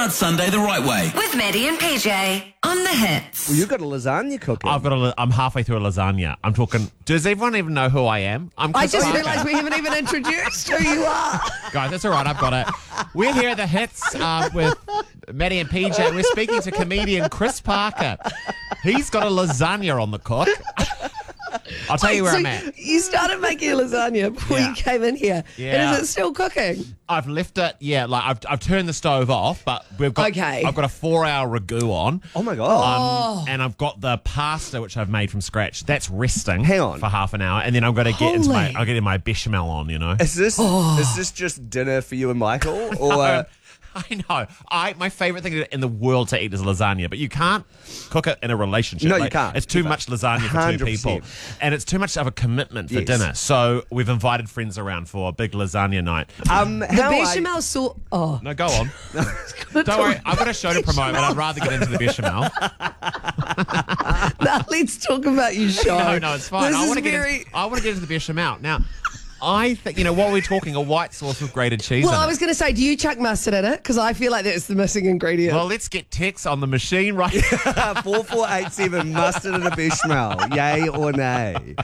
Start Sunday the right way. With Maddie and PJ on the hits. Well, you've got a lasagna cooking. I'm halfway through a lasagna. I'm talking. Does everyone even know who I am? I'm I Chris just Parker. realised we haven't even introduced who you are. Guys, that's all right. I've got it. We're here at the hits with Maddie and PJ. We're speaking to comedian Chris Parker. He's got a lasagna on the cook. I'll tell you where So I'm at. You started making a lasagna before Yeah. you came in here. Yeah. And is it still cooking? I've left it. Yeah, like I've turned the stove off, but I've got a 4-hour ragu on. Oh my God. And I've got the pasta which I've made from scratch. That's resting. Hang on. For half an hour, and then I'm going to get into Holy. I'll get in my bechamel on. You know. Is this just dinner for you and Michael? Or I know. My favourite thing in the world to eat is lasagna, but you can't cook it in a relationship. No, you can't. It's too much lasagna for 2 people. 100%. And it's too much of a commitment for Yes. dinner. So we've invited friends around for a big lasagna night. The bechamel sauce. Oh. No, go on. Don't worry. I've got a show to promote, but I'd rather get into the bechamel. Now let's talk about your show. No, it's fine. This I is want to get into the bechamel. Now, I think, what we're talking, a white sauce with grated cheese Well, in I it. was going to say, do you chuck mustard in it? Because I feel like that's the missing ingredient. Well, let's get text on the machine right 4487 mustard and a bechamel, yay or nay?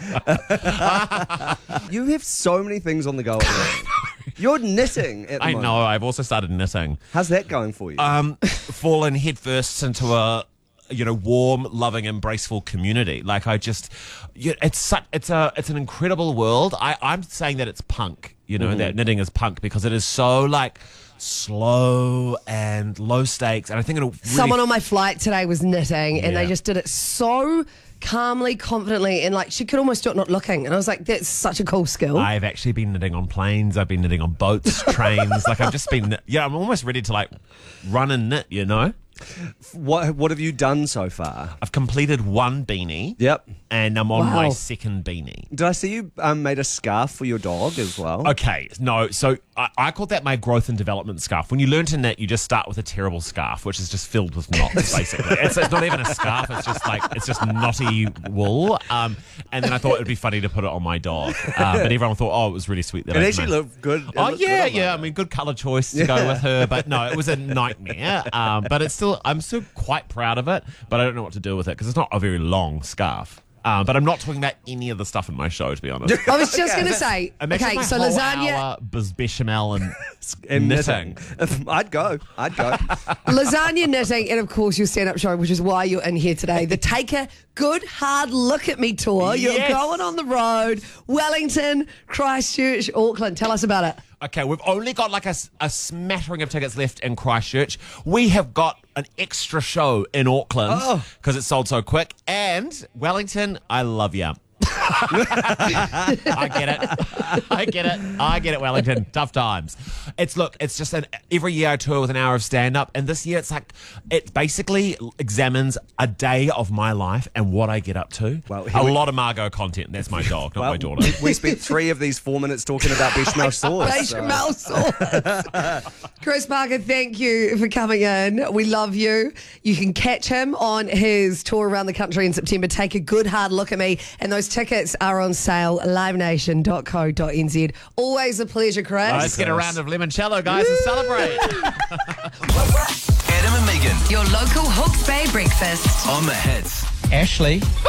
You have so many things on the go at the moment. You're knitting at the I moment. know. I've also started knitting. How's that going for you? Fallen headfirst into a warm, loving, embraceful community. Like it's an incredible world. I'm saying that it's punk. That knitting is punk because it is so slow and low stakes, and I think it'll really Someone on my flight today was knitting and they Yeah. just did it so calmly, confidently, and she could almost do it not looking. And I was like, that's such a cool skill. I've actually been knitting on planes. I've been knitting on boats, trains. I've just been. I'm almost ready to run and knit. What have you done so far? I've completed 1 beanie. Yep. And I'm on Wow. my 2nd beanie. Did I see you made a scarf for your dog as well? Okay, no, so I call that my growth and development scarf. When you learn to knit, you just start with a terrible scarf, which is just filled with knots, basically. It's not even a scarf, it's just knotty wool. And then I thought it'd be funny to put it on my dog. But everyone thought, it was really sweet that It I actually made. looked good. It Oh, looked yeah, good on yeah. that. I mean, good colour choice to go with her. But no, it was a nightmare. But I'm still quite proud of it, but I don't know what to do with it because it's not a very long scarf. But I'm not talking about any of the stuff in my show, to be honest. I was just going to say, Imagine okay, my so whole lasagna. hour bechamel and And knitting. I'd go. Lasagna, knitting, and of course your stand-up show, which is why you're in here today. The Take a Good Hard Look at Me tour. You're Yes. going on the road. Wellington, Christchurch, Auckland. Tell us about it. Okay, we've only got a smattering of tickets left in Christchurch. We have got an extra show in Auckland because it sold so quick. And Wellington, I love you. I get it, Wellington. Tough times. It's just every year I tour with an hour of stand-up, and this year it basically examines a day of my life and what I get up to. Well, a lot of Margot content. That's my dog, not my daughter. We spent 3 of these 4 minutes talking about bechamel sauce. Bechamel sauce. Chris Parker, thank you for coming in. We love you. You can catch him on his tour around the country in September. Take a good hard look at me. And those tickets are on sale, livenation.co.nz. Always a pleasure, Chris. Let's get a round of limoncello, guys, and celebrate. Adam and Megan Your local Hawke's Bay breakfast. on the hits. Ashley.